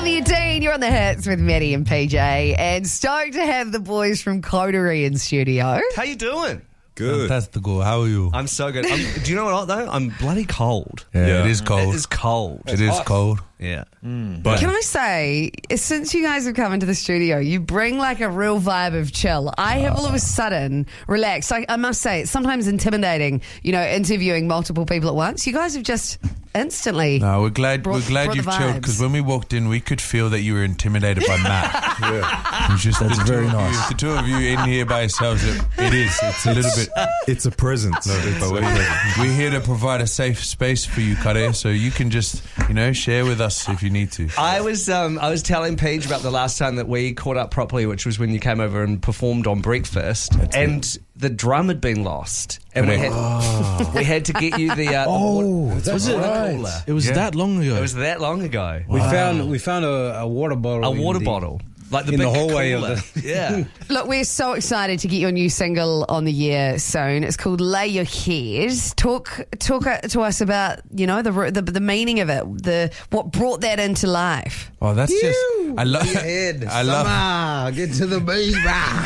Olivia Dean, you're on the hits with Maddie and PJ, and stoked to have the boys from Coterie in studio. How you doing? Good. Fantastic. How are you? I'm so good. Do you know what though? I'm bloody cold. Yeah, it is cold. It is cold. It is cold. Yeah. But Can I say, since you guys have come into the studio, you bring like a real vibe of chill. I have all of a sudden relaxed. I must say, it's sometimes intimidating, interviewing multiple people at once. You guys have just instantly. no, we're glad brought you've the chilled, vibes. because when we walked in, we could feel that you were intimidated by Matt. Yeah. It was just That's the very two of nice. you, the two of you in here by yourselves. It's a little bit. It's a presence. We're here to provide a safe space for you, Kare, so you can just, share with us if you need to. I was telling Paige about the last time that we caught up properly, which was when you came over and performed on Breakfast, and the drum had been lost, and we had to get you the Was it water right? cooler. It was Yeah. that long ago. It was that long ago. We found a water bottle. A water bottle, like the in big the hallway cooler. of the. Yeah. Look, we're so excited to get your new single on the air soon. It's called Lay Your Head. Talk to us about, the meaning of it, what brought that into life. Oh, that's just. I love. Head. I love. Summer, get to the beach,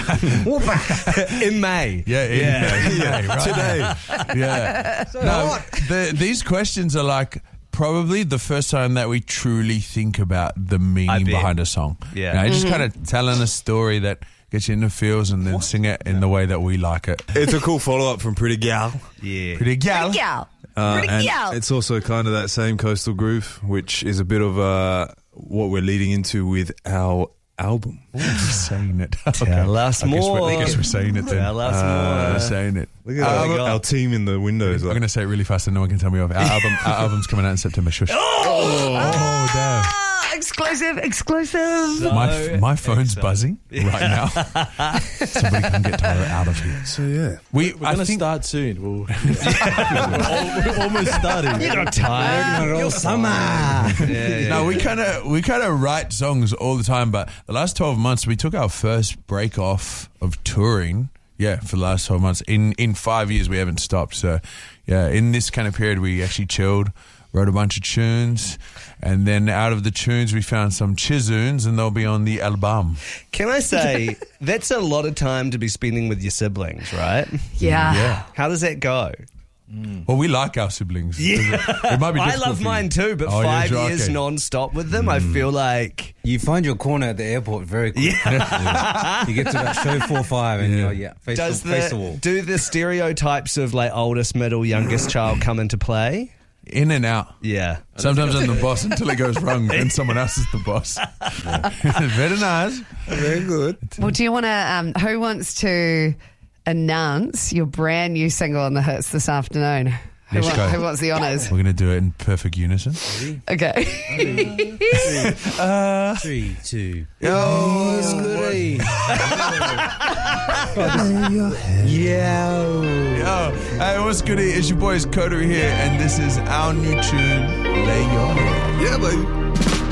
In May. Yeah, right. Today. Yeah. These questions are like probably the first time that we truly think about the meaning bet. behind a song. Yeah. Just kind of telling a story that gets you in the feels and then sing it in the way that we like it. It's a cool follow-up from Pretty Gal. Yeah. Pretty gal. Gal. And Pretty gal. it's also kind of that same coastal groove, which is a bit of what we're leading into with our album. We're saying it. Tell us more. I guess we're saying it then. Tell us more. We're saying it. Look at our team in the windows. I'm going to say it really fast and no one can tell me off. Our album's coming out in September. Shush. Oh, damn. Exclusive. My phone's buzzing right now. Somebody can get Tyler out of here. So yeah. We're going to start soon. We're almost starting. You got time. You're summer. No, we kind of write songs all the time, but the last 12 months we took our first break off of touring. Yeah, for the last 12 months. In 5 years we haven't stopped. So yeah, in this kind of period we actually chilled, wrote a bunch of tunes, and then out of the tunes we found some chizunes, and they'll be on the album. Can I say, that's a lot of time to be spending with your siblings, right? Yeah. How does that go? Well, we like our siblings. Yeah. It might be I difficult love for mine you. too, but Oh, yeah, 5 sure, years okay. non-stop with them, I feel like... You find your corner at the airport very quickly. Yeah. You get to that show 4-5 and you're face the wall. Do the stereotypes of like oldest, middle, youngest child come into play? In and out. Yeah. Sometimes I'm the boss until it goes wrong, and someone else is the boss. Very nice. Very good. Well, do you want to, who wants to announce your brand new single on the hits this afternoon? Who Let's go. wants the honours? We're going to do it in perfect unison. Okay. 3, 2. Yo, Scooty. Yo, hey, what's good? It's your boys Coterie here, and this is our new tune, Lay Your Head. Yeah, baby.